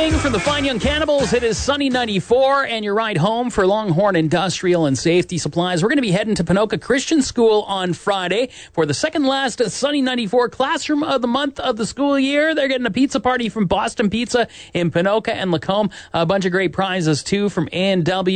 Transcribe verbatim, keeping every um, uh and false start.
morning from the Fine Young Cannibals. It is sunny ninety-four, and your ride home for Longhorn Industrial and Safety Supplies. We're going to be heading to Ponoka Christian School on Friday for the second last sunny ninety-four classroom of the month of the school year. They're getting a pizza party from Boston Pizza in Ponoka and Lacombe. A bunch of great prizes, too, from A and W.